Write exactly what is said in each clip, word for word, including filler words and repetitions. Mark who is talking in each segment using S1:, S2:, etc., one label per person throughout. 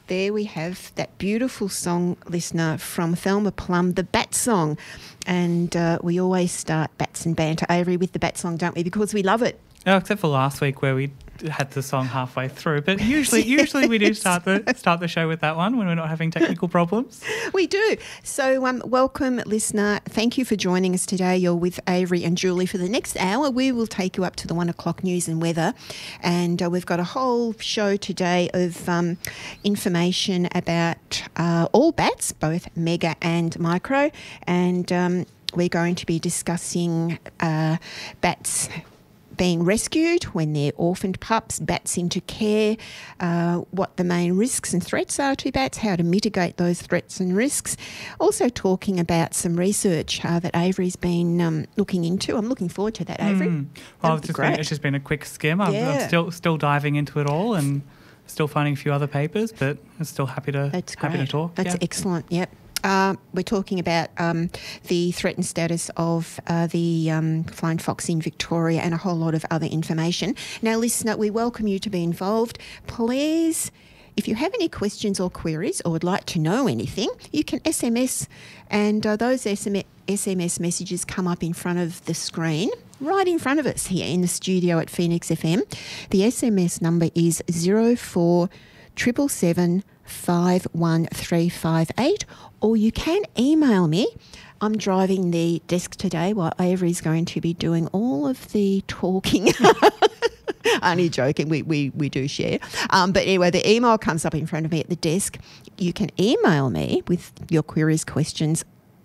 S1: there we have that beautiful song, listener, from Thelma Plum, the Bat Song. And uh, we always start Bats and Banter, Avery, with the Bat Song, don't we? Because we love it.
S2: Oh, except for last week where we had the song halfway through. But usually usually we do start the start the show with that one when we're not having technical problems.
S1: We do. So um, welcome, listener. Thank you for joining us today. You're with Avery and Julie for the next hour. We will take you up to the one o'clock news and weather. And uh, we've got a whole show today of um, information about uh, all bats, both mega and micro. And um, we're going to be discussing uh, bats being rescued when they're orphaned pups, bats into care, uh, what the main risks and threats are to bats, how to mitigate those threats and risks. Also talking about some research uh, that Avery's been um, looking into. I'm looking forward to that, Avery.
S2: Mm. Well, it's just, been, it's just been a quick skim. I'm,
S1: yeah.
S2: I'm still still diving into it all and still finding a few other papers, but I'm still happy to
S1: That's
S2: happy
S1: great.
S2: to talk.
S1: That's
S2: yeah.
S1: excellent. Yep. Uh, we're talking about um, the threatened status of uh, the um, flying fox in Victoria and a whole lot of other information. Now, listener, we welcome you to be involved. Please, if you have any questions or queries or would like to know anything, you can S M S, and uh, those S M S messages come up in front of the screen, right in front of us here in the studio at Phoenix F M. The S M S number is zero four seven seven seven five one three five eight, or you can email me. I'm driving the desk today while Avery's going to be doing all of the talking. Only joking, we, we, we do share. Um, but anyway, the email comes up in front of me at the desk. You can email me with your queries, questions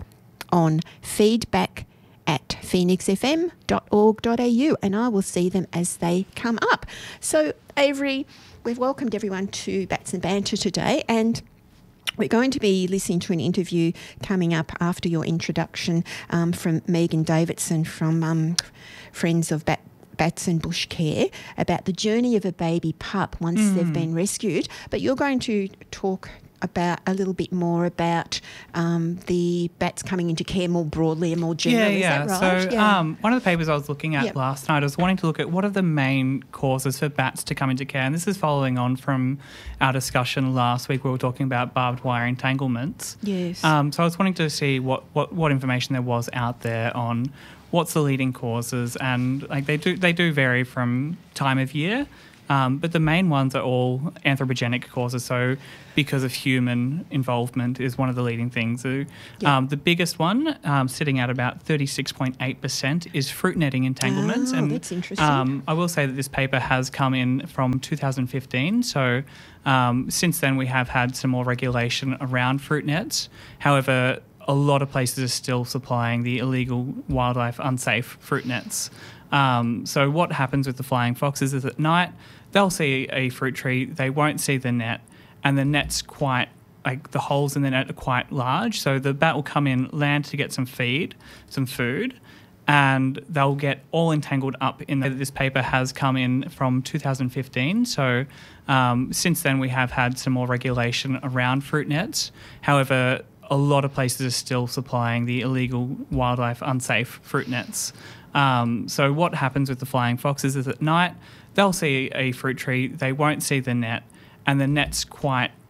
S1: on feedback at phoenix f m dot org dot a u, and I will see them as they come up. So, Avery, we've welcomed everyone to Bats and Banter today, and we're going to be listening to an interview coming up after your introduction um, from Megan Davidson from um, Friends of Bat Bats and Bush Care about the journey of a baby pup once mm. they've been rescued. But you're going to talk about a little bit more about um, the bats coming into care more broadly and more generally.
S2: Yeah, yeah.
S1: Is that right?
S2: So
S1: yeah.
S2: Um, one of the papers I was looking at
S1: yep.
S2: last night, I was wanting to look at what are the main causes for bats to come into care. And this is following on from our discussion last week where we were talking about barbed wire entanglements.
S1: Yes.
S2: Um, so I was wanting to see what, what, what information there was out there on what's the leading causes, and like they do they do vary from time of year. Um, but the main ones are all anthropogenic causes, so because of human involvement is one of the leading things. So,
S1: yeah.
S2: um, the biggest one, um, sitting at about thirty-six point eight percent, is fruit netting entanglements.
S1: Oh,
S2: and,
S1: that's interesting.
S2: Um, I will say that this paper has come in from two thousand fifteen, so um, since then we have had some more regulation around fruit nets. However, a lot of places are still supplying the illegal wildlife unsafe fruit nets. Um, so what happens with the flying foxes is at night they'll see a fruit tree, they won't see the net, and the net's quite, like the holes in the net are quite large, so the bat will come in, land to get some feed, some food, and they'll get all entangled up in the, this paper has come in from two thousand fifteen, so um, since then we have had some more regulation around fruit nets. However, a lot of places are still supplying the illegal wildlife unsafe fruit nets. Um, so what happens with the flying foxes is at night they'll see a fruit tree, they won't see the net, and the net's quite,